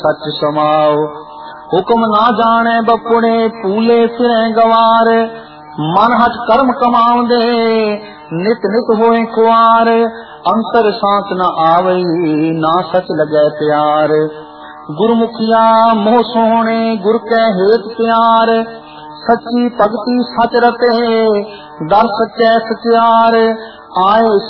सच समाओ। हुक्म ना जाने बपुड़े पूले फिरे गवार। मन हट कर्म कमाउंदे नित नित होए कुआर। अंतर सांत न आवई ना सच लगे प्यार। गुरमुखिया मोह सोहणे गुर कै हेत प्यार। सच्ची भगति सच रते दर सच्चै सचार। आए